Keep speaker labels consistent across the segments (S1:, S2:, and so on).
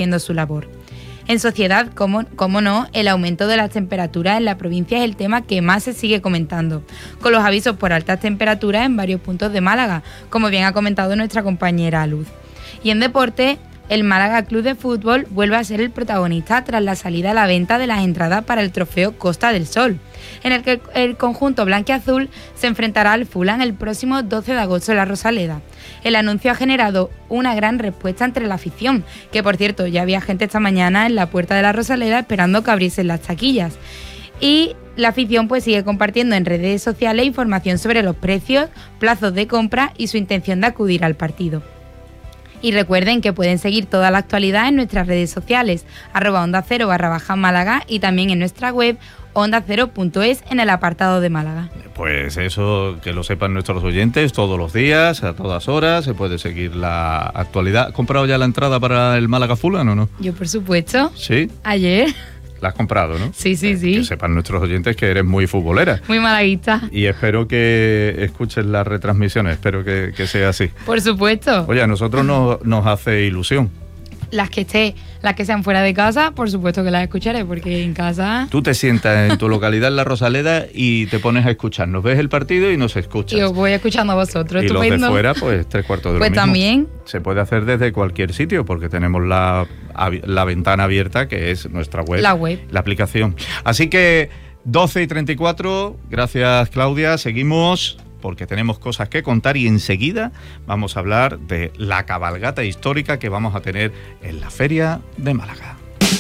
S1: haciendo su labor. En sociedad, como no, el aumento de las temperaturas en la provincia es el tema que más se sigue comentando, con los avisos por altas temperaturas en varios puntos de Málaga, como bien ha comentado nuestra compañera Luz. Y en deporte, el Málaga Club de Fútbol vuelve a ser el protagonista tras la salida a la venta de las entradas para el trofeo Costa del Sol, en el que el conjunto blanquiazul se enfrentará al Fulham el próximo 12 de agosto en la Rosaleda. El anuncio ha generado una gran respuesta entre la afición, que por cierto ya había gente esta mañana en la puerta de la Rosaleda esperando que abriesen las taquillas. Y la afición pues sigue compartiendo en redes sociales información sobre los precios, plazos de compra y su intención de acudir al partido. Y recuerden que pueden seguir toda la actualidad en nuestras redes sociales, @onda0_Málaga y también en nuestra web onda0.es en el apartado de Málaga.
S2: Pues eso, que lo sepan nuestros oyentes, todos los días, a todas horas, se puede seguir la actualidad. ¿Has comprado ya la entrada para el Málaga Fulham o no?
S1: Yo, por supuesto.
S2: ¿Sí?
S1: Ayer.
S2: La has comprado, ¿no?
S1: Sí.
S2: Que sepan nuestros oyentes que eres muy futbolera.
S1: Muy malaguista.
S2: Y espero que escuches las retransmisiones, espero que sea así.
S1: Por supuesto.
S2: Oye, a nosotros nos hace ilusión.
S1: Las que sean fuera de casa, por supuesto que las escucharé, porque en casa...
S2: Tú te sientas en tu localidad, en la Rosaleda, y te pones a escucharnos. Ves el partido y nos escuchas.
S1: Y os voy escuchando a vosotros.
S2: Y
S1: estupendo.
S2: Los de fuera, pues 3/4 de lo
S1: pues
S2: mismo.
S1: También.
S2: Se puede hacer desde cualquier sitio, porque tenemos la ventana abierta, que es nuestra web.
S1: La web.
S2: La aplicación. Así que 12:34, gracias Claudia, seguimos, porque tenemos cosas que contar y enseguida vamos a hablar de la cabalgata histórica que vamos a tener en la Feria de Málaga.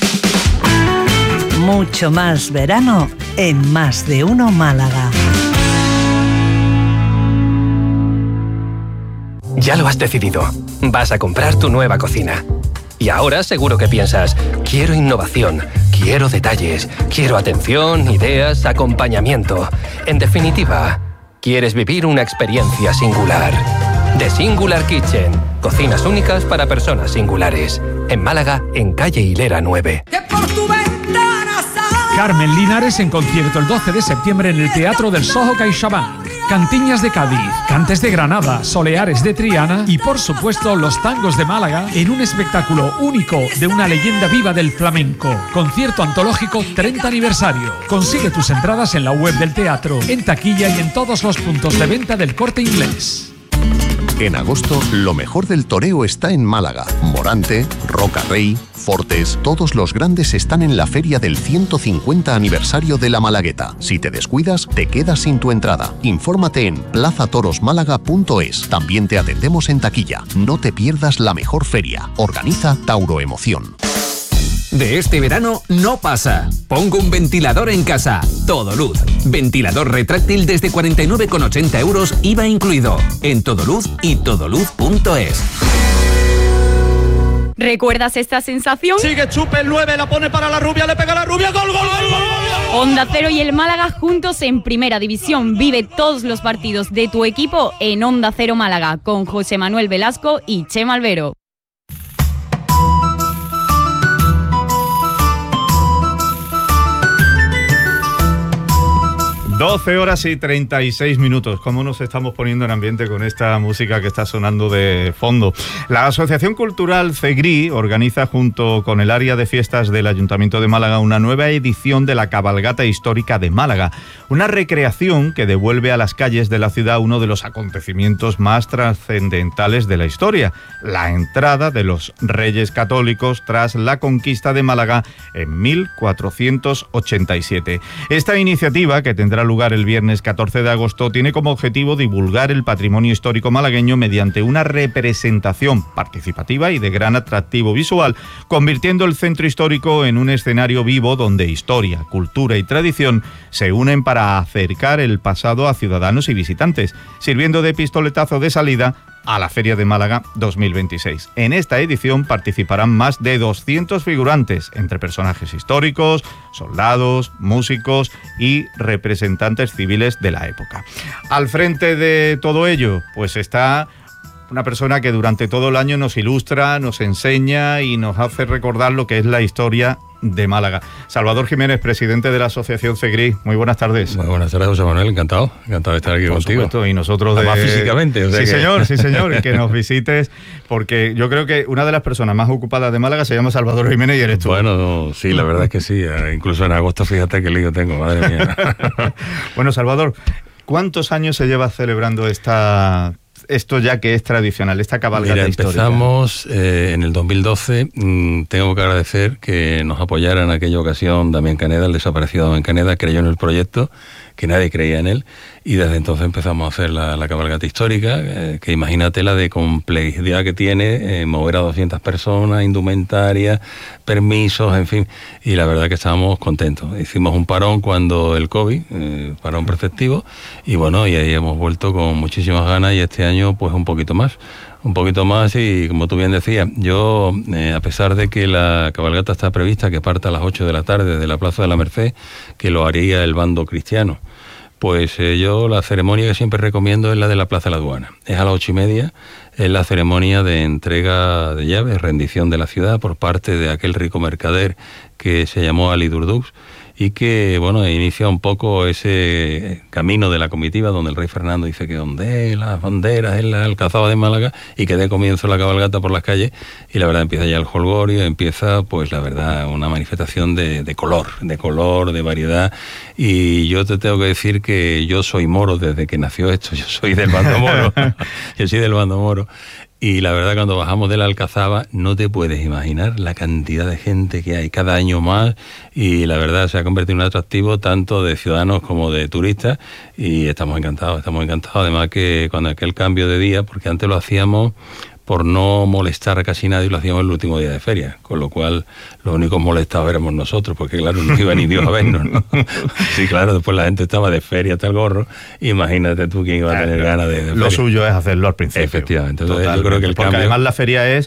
S3: Mucho más verano en Más de Uno Málaga.
S4: Ya lo has decidido. Vas a comprar tu nueva cocina. Y ahora seguro que piensas, quiero innovación, quiero detalles, quiero atención, ideas, acompañamiento. En definitiva, ¿quieres vivir una experiencia singular? The Singular Kitchen. Cocinas únicas para personas singulares. En Málaga, en calle Hilera 9.
S5: Carmen Linares en concierto el 12 de septiembre en el Teatro del Soho CaixaBank. Cantiñas de Cádiz, Cantes de Granada, Soleares de Triana y por supuesto los tangos de Málaga en un espectáculo único de una leyenda viva del flamenco. Concierto antológico 30 aniversario. Consigue tus entradas en la web del teatro, en taquilla y en todos los puntos de venta del Corte Inglés.
S6: En agosto, lo mejor del toreo está en Málaga. Morante, Roca Rey, Fortes, todos los grandes están en la feria del 150 aniversario de la Malagueta. Si te descuidas, te quedas sin tu entrada. Infórmate en plazatorosmálaga.es. También te atendemos en taquilla. No te pierdas la mejor feria. Organiza Tauro Emoción.
S7: De este verano no pasa. Pongo un ventilador en casa. Todoluz. Ventilador retráctil desde 49,80 euros, IVA incluido. En Todoluz y todoluz.es.
S8: ¿Recuerdas esta sensación?
S9: Sigue Chupe el 9, la pone para la rubia, le pega la rubia, gol, gol, gol, gol.
S8: Onda Cero y el Málaga juntos en Primera División. Vive todos los partidos de tu equipo en Onda Cero Málaga con José Manuel Velasco y Chema Albero.
S2: 12:36. ¿Cómo nos estamos poniendo en ambiente con esta música que está sonando de fondo? La Asociación Cultural CEGRI organiza junto con el área de fiestas del Ayuntamiento de Málaga una nueva edición de la Cabalgata Histórica de Málaga. Una recreación que devuelve a las calles de la ciudad uno de los acontecimientos más trascendentales de la historia: la entrada de los Reyes Católicos tras la conquista de Málaga en 1487. Esta iniciativa, que tendrá lugar el viernes 14 de agosto, tiene como objetivo divulgar el patrimonio histórico malagueño mediante una representación participativa y de gran atractivo visual, convirtiendo el centro histórico en un escenario vivo donde historia, cultura y tradición se unen para acercar el pasado a ciudadanos y visitantes, sirviendo de pistoletazo de salida a la Feria de Málaga 2026. En esta edición participarán más de 200 figurantes, entre personajes históricos, soldados, músicos y representantes civiles de la época. Al frente de todo ello, pues está una persona que durante todo el año nos ilustra, nos enseña y nos hace recordar lo que es la historia de Málaga. Salvador Jiménez, presidente de la Asociación CEGRI, muy buenas tardes.
S10: Muy buenas tardes, José Manuel, encantado de estar aquí contigo.
S2: Supuesto, y nosotros
S10: además físicamente. O sea
S2: sí señor, que nos visites, porque yo creo que una de las personas más ocupadas de Málaga se llama Salvador Jiménez y eres tú.
S10: Bueno, sí, la verdad es que sí, incluso en agosto, fíjate qué lío tengo, madre mía.
S2: Bueno, Salvador, ¿cuántos años se lleva celebrando esto ya que es tradicional, esta cabalgata histórica?
S10: Empezamos en el 2012. Tengo que agradecer que nos apoyara en aquella ocasión Damián Caneda, el desaparecido Damián Caneda, creyó en el proyecto, que nadie creía en él, y desde entonces empezamos a hacer la cabalgata histórica, que imagínate la de complejidad que tiene, mover a 200 personas, indumentaria, permisos, en fin, y la verdad que estábamos contentos. Hicimos un parón cuando el COVID, parón preceptivo, y bueno, y ahí hemos vuelto con muchísimas ganas, y este año pues un poquito más, y como tú bien decías, yo, a pesar de que la cabalgata está prevista que parta a las 8 de la tarde de la Plaza de la Merced, que lo haría el bando cristiano, pues yo la ceremonia que siempre recomiendo es la de la Plaza de la Aduana. Es a las 8:30, es la ceremonia de entrega de llaves, rendición de la ciudad por parte de aquel rico mercader que se llamó Ali Durdux, y que, bueno, inicia un poco ese camino de la comitiva donde el rey Fernando dice que ondee las banderas en la Alcazaba de Málaga y que dé comienzo la cabalgata por las calles, y la verdad empieza ya el jolgorio, empieza pues la verdad una manifestación de color, de variedad, y yo te tengo que decir que yo soy moro desde que nació esto, yo soy del bando moro, y la verdad cuando bajamos de la Alcazaba no te puedes imaginar la cantidad de gente que hay cada año más, y la verdad se ha convertido en un atractivo tanto de ciudadanos como de turistas, y estamos encantados, además que cuando aquel cambio de día, porque antes lo hacíamos por no molestar a casi nadie, lo hacíamos el último día de feria, con lo cual los únicos molestados éramos nosotros, porque claro, no iba ni Dios a vernos, ¿no? Sí, claro, después la gente estaba de feria hasta el gorro, imagínate tú quién iba a tener ganas de feria.
S2: Lo suyo es hacerlo al principio.
S10: Efectivamente, entonces yo creo que el
S2: porque además la feria es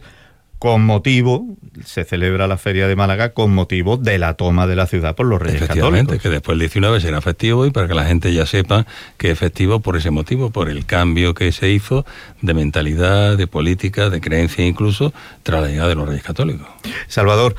S2: se celebra la Feria de Málaga con motivo de la toma de la ciudad por los Reyes Católicos.
S10: Que después el 19 será festivo, y para que la gente ya sepa que es festivo por ese motivo, por el cambio que se hizo de mentalidad, de política, de creencia incluso, tras la llegada de los Reyes Católicos.
S2: Salvador,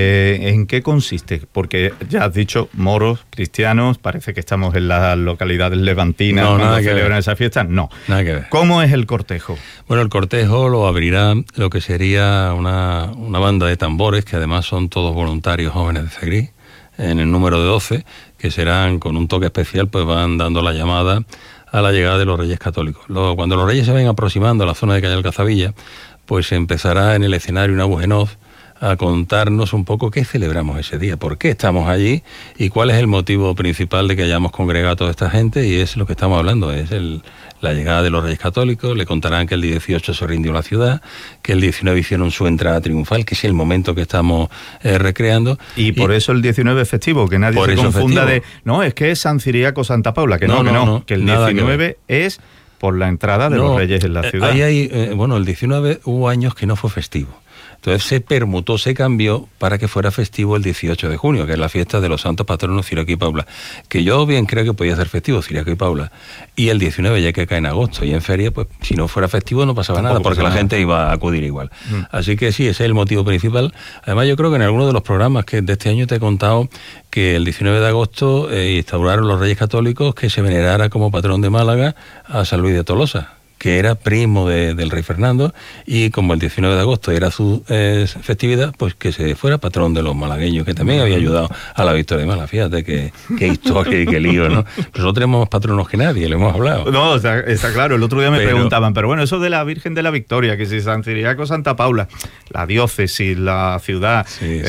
S2: ¿en qué consiste? Porque ya has dicho moros, cristianos, parece que estamos en las localidades levantinas cuando celebran esa fiesta. No,
S10: nada que ver.
S2: ¿Cómo es el cortejo?
S10: Bueno, el cortejo lo abrirá lo que sería una banda de tambores, que además son todos voluntarios jóvenes de CEGRI, en el número de 12, que serán con un toque especial, pues van dando la llamada a la llegada de los Reyes Católicos. Cuando los Reyes se ven aproximando a la zona de Calle Alcazabilla, pues empezará en el escenario una voz en off a contarnos un poco qué celebramos ese día, por qué estamos allí y cuál es el motivo principal de que hayamos congregado a toda esta gente, y es lo que estamos hablando, es la llegada de los Reyes Católicos. Le contarán que el 18 se rindió la ciudad, que el 19 hicieron su entrada triunfal, que es el momento que estamos recreando.
S2: Y por eso el 19 es festivo, que nadie se confunda no, es que es San Ciriaco Santa Paula, que que el 19 es por la entrada de los Reyes en la ciudad.
S10: El 19 hubo años que no fue festivo. Entonces se permutó, se cambió para que fuera festivo el 18 de junio, que es la fiesta de los santos patronos Ciriaco y Paula, que yo bien creo que podía ser festivo Ciriaco y Paula, y el 19 ya que cae en agosto y en feria, pues si no fuera festivo no pasaba nada, porque la gente iba a acudir igual. Así que sí, ese es el motivo principal. Además yo creo que en alguno de los programas que de este año te he contado que el 19 de agosto instauraron los Reyes Católicos que se venerara como patrón de Málaga a San Luis de Tolosa, que era primo del rey Fernando, y como el 19 de agosto era su festividad, pues que se fuera patrón de los malagueños, que también había ayudado a la victoria de Málaga. Fíjate qué historia y qué lío, ¿no? Nosotros tenemos más patronos que nadie, le hemos hablado.
S2: No, está claro. El otro día me preguntaban, pero bueno, eso de la Virgen de la Victoria, que si San Ciriaco, Santa Paula, la diócesis, la ciudad,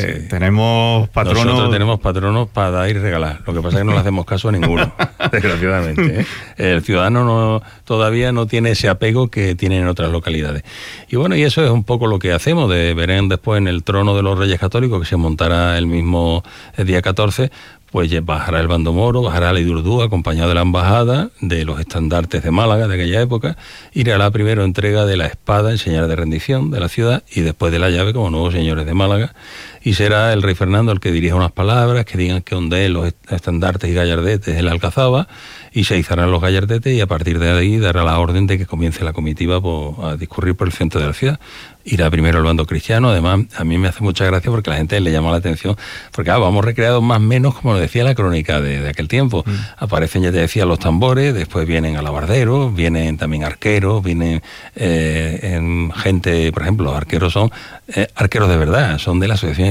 S2: tenemos patronos...
S10: Nosotros tenemos patronos para dar y regalar. Lo que pasa es que no le hacemos caso a ninguno, desgraciadamente, ¿eh? El ciudadano todavía no tiene ese apego que tienen en otras localidades. Y bueno, y eso es un poco lo que hacemos. Verán después en el trono de los Reyes Católicos, que se montará el mismo día 14, pues bajará el bando moro, bajará la Idurdú, acompañado de la embajada, de los estandartes de Málaga de aquella época, irá la primera entrega de la espada en señal de rendición de la ciudad, y después de la llave como nuevos señores de Málaga, y será el rey Fernando el que dirija unas palabras, que digan que ondeen los estandartes y gallardetes en la Alcazaba, y se izarán los gallardetes, y a partir de ahí dará la orden de que comience la comitiva a discurrir por el centro de la ciudad. irá primero al bando cristiano. Además, a mí me hace mucha gracia porque a la gente le llama la atención, porque vamos recreados más o menos como lo decía la crónica de aquel tiempo. Aparecen, ya te decía, los tambores, después vienen alabarderos, vienen también arqueros, vienen gente, por ejemplo, los arqueros son arqueros de verdad, son de la asociación